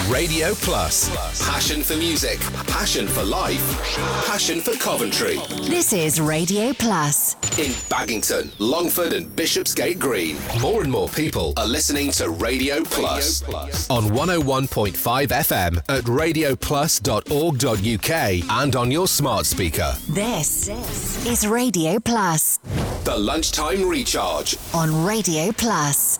Radio Plus. Passion for music, passion for life, passion for Coventry. This is Radio Plus. In Baggington, Longford and Bishopsgate Green, more and more people are listening to Radio Plus. On 101.5 FM at radioplus.org.uk and on your smart speaker. This is Radio Plus. The Lunchtime Recharge on Radio Plus.